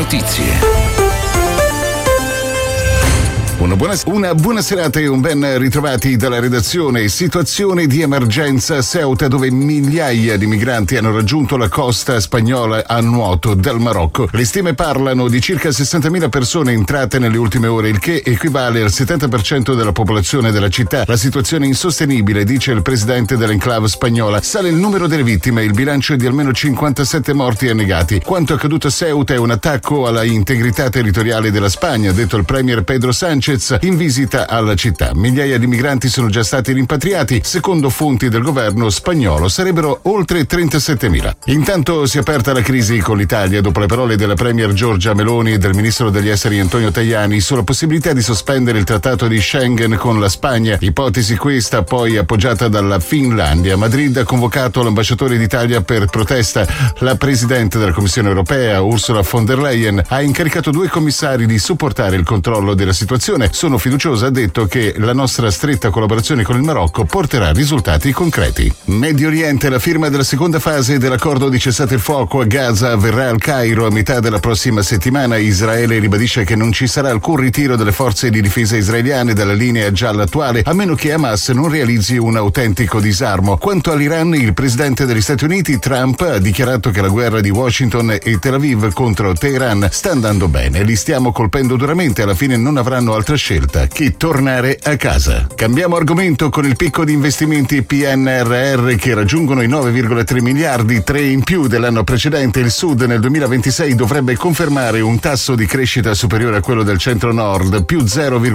notizie. Una buona serata e un ben ritrovati dalla redazione. Situazione di emergenza a Ceuta, dove migliaia di migranti hanno raggiunto la costa spagnola a nuoto dal Marocco. Le stime parlano di circa 60.000 persone entrate nelle ultime ore, il che equivale al 70% della popolazione della città. La situazione è insostenibile, dice il presidente dell'enclave spagnola. Sale il numero delle vittime, il bilancio è di almeno 57 morti annegati. Quanto accaduto a Ceuta è un attacco alla integrità territoriale della Spagna, ha detto il premier Pedro Sánchez in visita alla città. Migliaia di migranti sono già stati rimpatriati. Secondo fonti del governo spagnolo sarebbero oltre 37.000. Intanto si è aperta la crisi con l'Italia dopo le parole della premier Giorgia Meloni e del ministro degli esteri Antonio Tajani sulla possibilità di sospendere il trattato di Schengen con la Spagna. Ipotesi questa poi appoggiata dalla Finlandia. Madrid ha convocato l'ambasciatore d'Italia per protesta. La presidente della Commissione europea Ursula von der Leyen ha incaricato 2 commissari di supportare il controllo della situazione. Sono fiduciosa, ha detto, che la nostra stretta collaborazione con il Marocco porterà risultati concreti. Medio Oriente, la firma della seconda fase dell'accordo di cessate il fuoco a Gaza avverrà al Cairo a metà della prossima settimana. Israele ribadisce che non ci sarà alcun ritiro delle forze di difesa israeliane dalla linea gialla attuale, a meno che Hamas non realizzi un autentico disarmo. Quanto all'Iran, il presidente degli Stati Uniti, Trump, ha dichiarato che la guerra di Washington e Tel Aviv contro Teheran sta andando bene. Li stiamo colpendo duramente, alla fine non avranno altra scelta che tornare a casa. Cambiamo argomento con il picco di investimenti PNRR che raggiungono i 9,3 miliardi, 3 in più dell'anno precedente. Il Sud nel 2026 dovrebbe confermare un tasso di crescita superiore a quello del Centro-Nord, più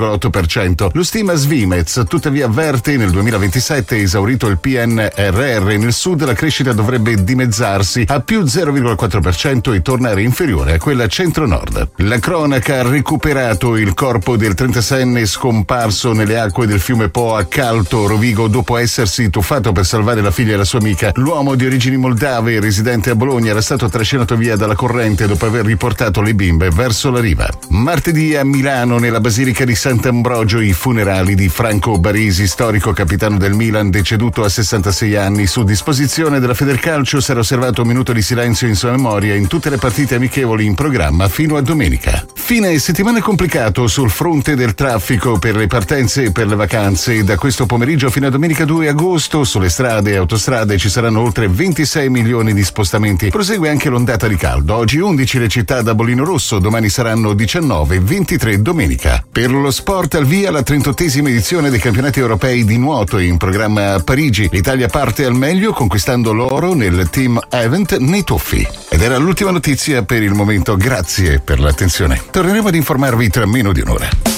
0,8%. Lo stima Svimez, tuttavia avverte nel 2027, esaurito il PNRR, nel Sud la crescita dovrebbe dimezzarsi a più 0,4% e tornare inferiore a quella Centro-Nord. La cronaca ha recuperato il corpo del 36enne scomparso nelle acque del fiume Po a Calto, Rovigo, dopo essersi tuffato per salvare la figlia e la sua amica. L'uomo di origini moldave, residente a Bologna, era stato trascinato via dalla corrente dopo aver riportato le bimbe verso la riva. Martedì a Milano, nella Basilica di Sant'Ambrogio, i funerali di Franco Baresi, storico capitano del Milan, deceduto a 66 anni. Su disposizione della Federcalcio sarà osservato un minuto di silenzio in sua memoria in tutte le partite amichevoli in programma fino a domenica. Fine settimana complicato sul fronte del traffico per le partenze e per le vacanze. Da questo pomeriggio fino a domenica 2 agosto sulle strade e autostrade ci saranno oltre 26 milioni di spostamenti. Prosegue anche l'ondata di caldo. Oggi 11 le città da bollino rosso, domani saranno 19, 23 domenica. Per lo sport al via la 38esima edizione dei campionati europei di nuoto in programma a Parigi. L'Italia parte al meglio conquistando l'oro nel team event nei tuffi. Ed era l'ultima notizia per il momento. Grazie per l'attenzione. Torneremo ad informarvi tra meno di un'ora.